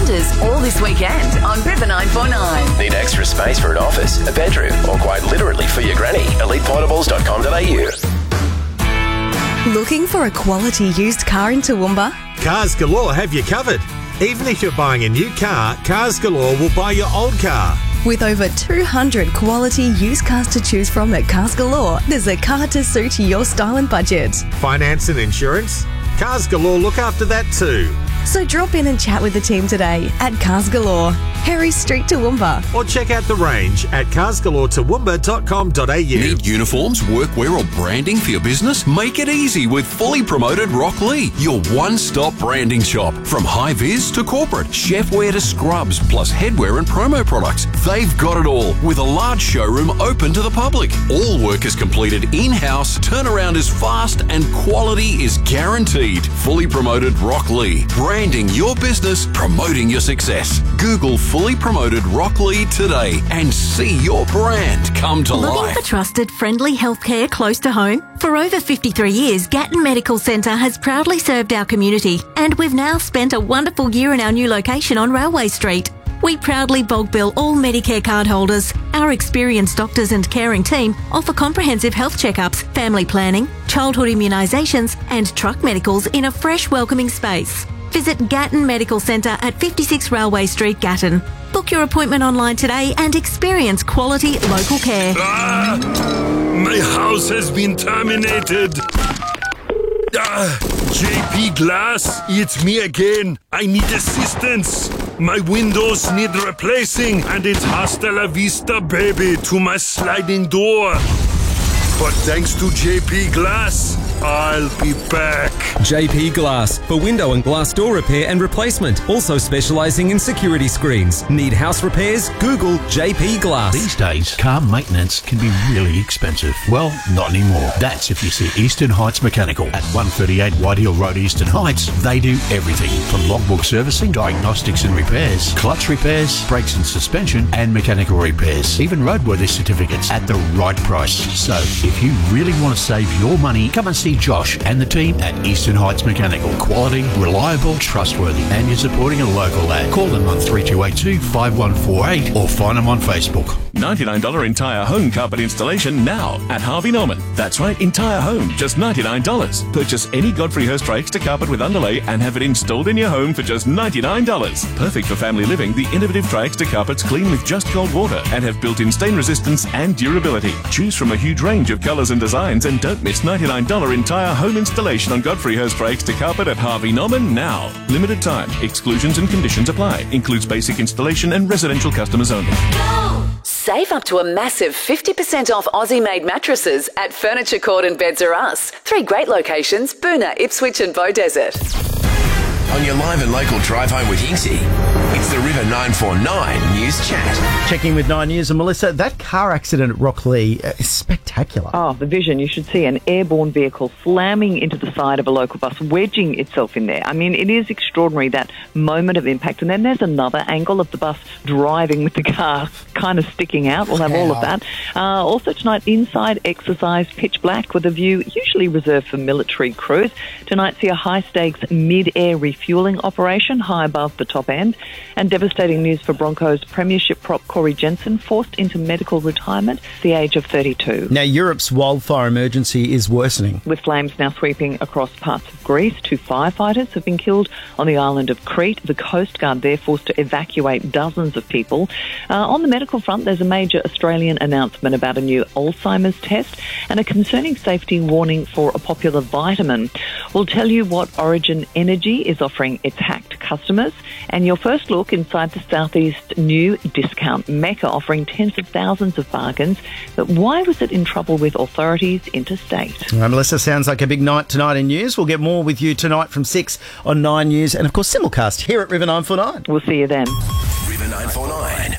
wonders all this weekend on River 949. Need extra space for an office, a bedroom, or quite literally for your granny? ElitePortables.com.au. Looking for a quality used car in Toowoomba? Cars Galore have you covered. Even if you're buying a new car, Cars Galore will buy your old car. With over 200 quality used cars to choose from at Cars Galore, there's a car to suit your style and budget. Finance and insurance? Cars Galore look after that too. So drop in and chat with the team today at Cars Galore, Harry Street, Toowoomba. Or check out the range at carsgaloretoowoomba.com.au. Need uniforms, workwear or branding for your business? Make it easy with Fully Promoted Rock Lee, your one-stop branding shop. From high-vis to corporate, chefwear to scrubs, plus headwear and promo products. They've got it all, with a large showroom open to the public. All work is completed in-house, turnaround is fast, and quality is guaranteed. Fully Promoted Rock Lee. Branding your business, promoting your success. Google Fully Promoted Rock Lee today and see your brand come to life. Looking for trusted, friendly healthcare close to home? For over 53 years, Gatton Medical Centre has proudly served our community, and we've now spent a wonderful year in our new location on Railway Street. We proudly bulk bill all Medicare card holders. Our experienced doctors and caring team offer comprehensive health checkups, family planning, childhood immunisations and truck medicals in a fresh, welcoming space. Visit Gatton Medical Centre at 56 Railway Street, Gatton. Book your appointment online today and experience quality local care. My house has been terminated. JP Glass, it's me again. I need assistance. My windows need replacing, and it's hasta la vista, baby, to my sliding door. But thanks to JP Glass, I'll be back. JP Glass, for window and glass door repair and replacement. Also specialising in security screens. Need house repairs? Google JP Glass. These days, car maintenance can be really expensive. Well, not anymore. That's if you see Eastern Heights Mechanical at 138 Whitehill Road, Eastern Heights. They do everything from logbook servicing, diagnostics and repairs, clutch repairs, brakes and suspension, and mechanical repairs. Even roadworthy certificates at the right price. So, if you really want to save your money, come and see Josh and the team at Eastern Heights Mechanical. Quality, reliable, trustworthy, and you're supporting a local lad. Call them on 3282-5148 or find them on Facebook. $99 entire home carpet installation now at Harvey Norman. That's right, entire home, just $99. Purchase any Godfrey Hirst Extra carpet with underlay and have it installed in your home for just $99. Perfect for family living, the innovative Tri-Extra carpets clean with just cold water and have built-in stain resistance and durability. Choose from a huge range of colours and designs and don't miss $99 entire home installation on Godfrey Hirst Extra carpet at Harvey Norman now. Limited time. Exclusions and conditions apply. Includes basic installation and residential customers only. Save up to a massive 50% off Aussie-made mattresses at Furniture Court and Beds R Us. 3 great locations, Boona, Ipswich and Beaudesert. On your live and local drive home with Yinksy, it's the River 949 News Chat. Checking with 9 News, and Melissa, that car accident at Rocklea is spectacular. Oh, the vision. You should see an airborne vehicle slamming into the side of a local bus, wedging itself in there. I mean, it is extraordinary, that moment of impact. And then there's another angle of the bus driving with the car kind of sticking out. We'll have all of that. Also tonight, inside exercise, pitch black with a view usually reserved for military crews. Tonight, see a high-stakes mid-air refuelling operation high above the top end. And devastating news for Broncos premiership prop Corey Jensen, forced into medical retirement at the age of 32. Now, Europe's wildfire emergency is worsening. With flames now sweeping across parts of Greece, 2 firefighters have been killed on the island of Crete. The Coast Guard there forced to evacuate dozens of people. On the medical front, there's a major Australian announcement about a new Alzheimer's test and a concerning safety warning for a popular vitamin. We'll tell you what Origin Energy is offering its hacked customers, and your first look inside the Southeast new discount mecca, offering tens of thousands of bargains. But why was it in trouble with authorities interstate? Melissa, sounds like a big night tonight in news. We'll get more with you tonight from 6 on 9 News, and of course simulcast here at River 949. We'll see you then. River 949.